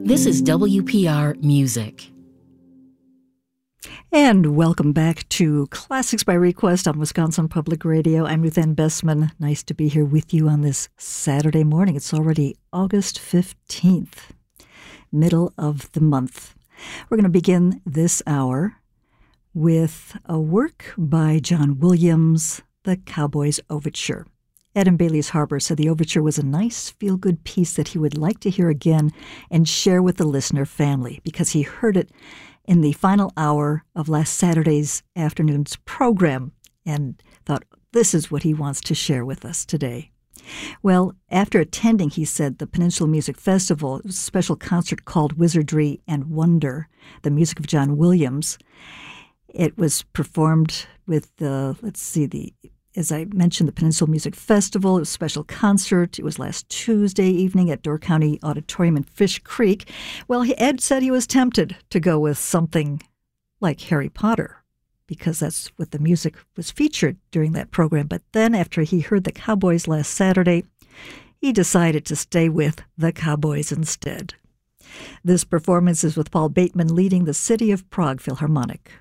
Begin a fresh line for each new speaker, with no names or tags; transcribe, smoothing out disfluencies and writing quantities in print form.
This is WPR Music.
And welcome back to Classics by Request on Wisconsin Public Radio. I'm Ruth Ann Bessman. Nice to be here with you on this Saturday morning. It's already August 15th, middle of the month. We're going to begin this hour with a work by John Williams, The Cowboys Overture. Adam Bayliss Harbor said the overture was a nice, feel-good piece that he would like to hear again and share with the listener family because he heard it in the final hour of last Saturday's afternoon's program and thought, this is what he wants to share with us today. Well, after attending, he said, the Peninsula Music Festival, it was a special concert called Wizardry and Wonder, the music of John Williams. It was performed with as I mentioned, the Peninsula Music Festival. It was a special concert. It was last Tuesday evening at Door County Auditorium in Fish Creek. Well, Ed said he was tempted to go with something like Harry Potter because that's what the music was featured during that program. But then after he heard the Cowboys last Saturday, he decided to stay with the Cowboys instead. This performance is with Paul Bateman leading the City of Prague Philharmonic.